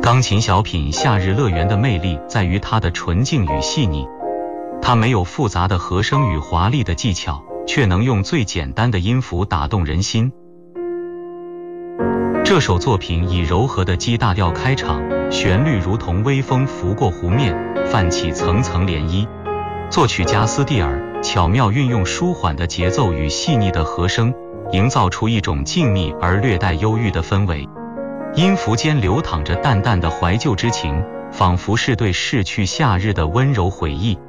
钢琴小品《夏日乐园》的魅力在于它的纯净与细腻，它没有复杂的和声与华丽的技巧，却能用最简单的音符打动人心。这首作品以柔和的G大调开场，旋律如同微风拂过湖面，泛起层层涟漪。作曲家斯蒂尔巧妙运用舒缓的节奏与细腻的和声，营造出一种静谧而略带忧郁的氛围。音符间流淌着淡淡的怀旧之情，仿佛是对逝去夏日的温柔回忆。